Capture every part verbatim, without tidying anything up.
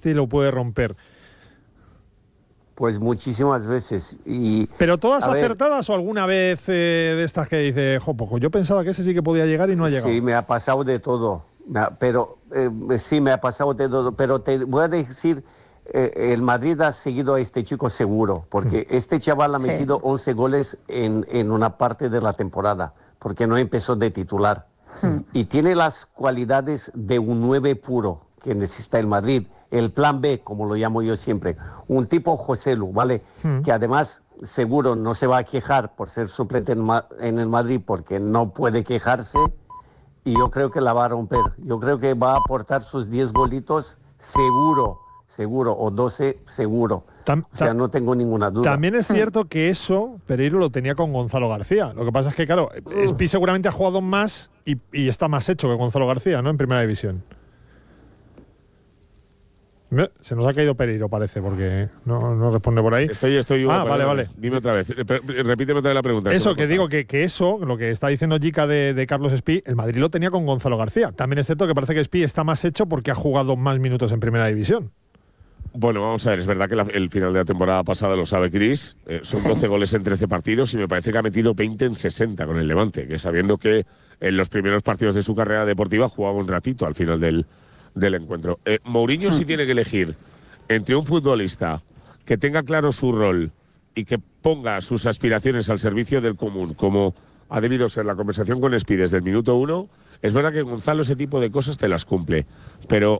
este lo puede romper? Pues muchísimas veces. Y, ¿Pero todas acertadas ver, o alguna vez eh, de estas que dice, jo, poco, yo pensaba que ese sí que podía llegar y no ha llegado? Sí, me ha pasado de todo. Pero eh, sí, me ha pasado de todo. Pero te voy a decir, eh, el Madrid ha seguido a este chico seguro, porque mm. este chaval ha sí. metido once goles en, en una parte de la temporada, porque no empezó de titular. Mm. Y tiene las cualidades de un nueve puro que necesita el Madrid, el plan B, como lo llamo yo siempre, un tipo Joselu, ¿vale? Mm. Que además seguro no se va a quejar por ser suplente en, Ma- en el Madrid, porque no puede quejarse, y yo creo que la va a romper. Yo creo que va a aportar sus diez golitos seguro, seguro, o doce seguro. Tam, o sea, no tengo ninguna duda. También es cierto que eso Pereiro lo tenía con Gonzalo García. Lo que pasa es que, claro, Espi seguramente ha jugado más y, y está más hecho que Gonzalo García, ¿no? En Primera División. Se nos ha caído Pereiro, parece, porque no, no responde por ahí. Estoy, estoy. Ah, vale, vale. Dime otra vez. Repíteme otra vez la pregunta. Eso, que digo, que, que eso, lo que está diciendo Jica de, de Carlos Espi, el Madrid lo tenía con Gonzalo García. También es cierto que parece que Espi está más hecho porque ha jugado más minutos en Primera División. Bueno, vamos a ver, es verdad que la, el final de la temporada pasada lo sabe Cris, eh, son doce goles en trece partidos y me parece que ha metido veinte en sesenta con el Levante, que sabiendo que en los primeros partidos de su carrera deportiva jugaba un ratito al final del, del encuentro. Eh, Mourinho sí tiene que elegir entre un futbolista que tenga claro su rol y que ponga sus aspiraciones al servicio del común, como ha debido ser la conversación con Espi desde el minuto uno. Es verdad que Gonzalo ese tipo de cosas te las cumple, pero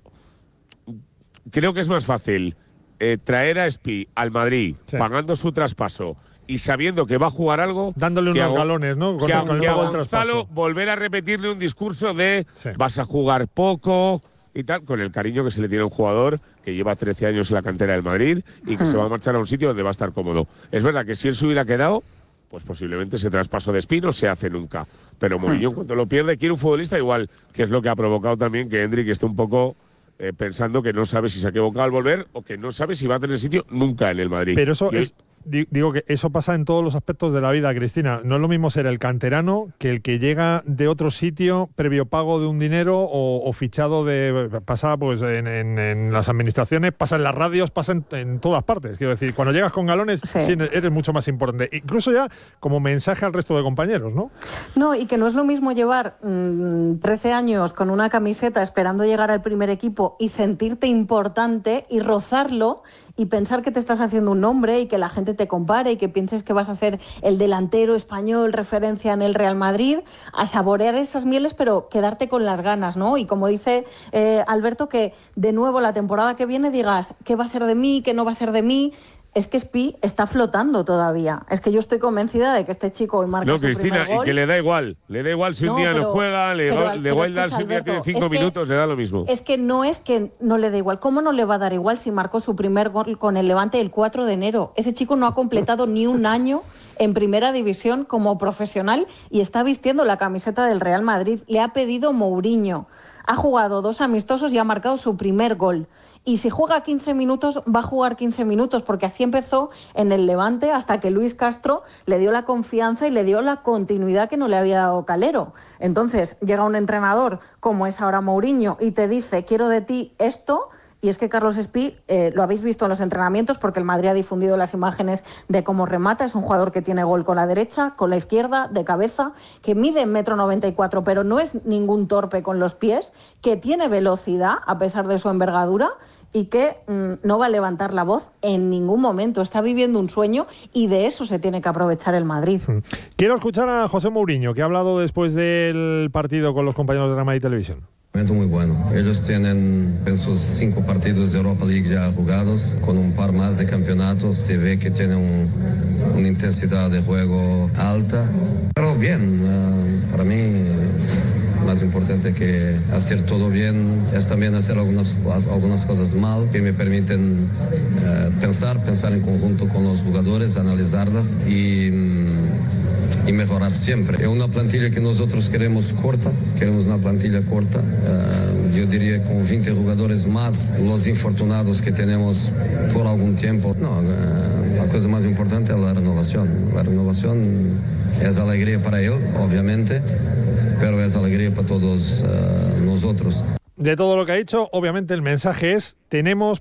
creo que es más fácil eh, traer a Espi al Madrid, sí, pagando su traspaso y sabiendo que va a jugar algo, dándole unos hago, galones, ¿no? Con, que a, con que a Gonzalo volver a repetirle un discurso de sí, vas a jugar poco y tal, con el cariño que se le tiene a un jugador que lleva trece años en la cantera del Madrid y que hmm. se va a marchar a un sitio donde va a estar cómodo. Es verdad que si él se hubiera quedado, pues posiblemente ese traspaso de Espi no se hace nunca. Pero Mourinho, en cuanto lo pierde, quiere un futbolista igual, que es lo que ha provocado también que Endrick esté un poco eh, pensando que no sabe si se ha equivocado al volver o que no sabe si va a tener sitio nunca en el Madrid. Pero eso y es... Digo que eso pasa en todos los aspectos de la vida, Cristina. No es lo mismo ser el canterano que el que llega de otro sitio previo pago de un dinero o, o fichado de... Pasa pues en, en, en las administraciones, pasa en las radios, pasa en, en todas partes. Quiero decir, cuando llegas con galones sí. Sí, eres mucho más importante. Incluso ya como mensaje al resto de compañeros, ¿no? No, y que no es lo mismo llevar mmm, trece años con una camiseta esperando llegar al primer equipo y sentirte importante y rozarlo y pensar que te estás haciendo un nombre y que la gente te compare y que pienses que vas a ser el delantero español referencia en el Real Madrid, a saborear esas mieles pero quedarte con las ganas, ¿no? Y como dice eh, Alberto, que de nuevo la temporada que viene digas ¿qué va a ser de mí? ¿Qué no va a ser de mí? Es que Espi está flotando todavía. Es que yo estoy convencida de que este chico hoy marca no, su Cristina, primer gol. Y que le da igual. Le da igual si no, un día pero, no juega, le, pero, le va a dar si un día tiene cinco es minutos, que, le da lo mismo. Es que no es que no le da igual. ¿Cómo no le va a dar igual si marcó su primer gol con el Levante el cuatro de enero? Ese chico no ha completado ni un año en Primera División como profesional y está vistiendo la camiseta del Real Madrid. Le ha pedido Mourinho. Ha jugado dos amistosos y ha marcado su primer gol. Y si juega quince minutos, va a jugar quince minutos, porque así empezó en el Levante hasta que Luis Castro le dio la confianza y le dio la continuidad que no le había dado Calero. Entonces llega un entrenador como es ahora Mourinho y te dice, quiero de ti esto. Y es que Carlos Espi, eh, lo habéis visto en los entrenamientos porque el Madrid ha difundido las imágenes de cómo remata. Es un jugador que tiene gol con la derecha, con la izquierda, de cabeza, que mide metro noventa y cuatro, pero no es ningún torpe con los pies, que tiene velocidad a pesar de su envergadura y que mmm, no va a levantar la voz en ningún momento. Está viviendo un sueño y de eso se tiene que aprovechar el Madrid. Quiero escuchar a José Mourinho, que ha hablado después del partido con los compañeros de Real Madrid Televisión. Muy bueno. Ellos tienen esos cinco partidos de Europa League ya jugados, con un par más de campeonatos. Se ve que tienen un, una intensidad de juego alta. Pero bien, uh, para mí más importante que hacer todo bien es también hacer algunas, algunas cosas mal que me permiten uh, pensar, pensar en conjunto con los jugadores, analizarlas y... Um, y mejorar siempre. Es una plantilla que nosotros queremos corta, queremos una plantilla corta. Uh, yo diría con veinte jugadores más los infortunados que tenemos por algún tiempo. No, uh, la cosa más importante es la renovación. La renovación es alegría para él, obviamente, pero es alegría para todos uh, nosotros. De todo lo que ha dicho, obviamente el mensaje es, tenemos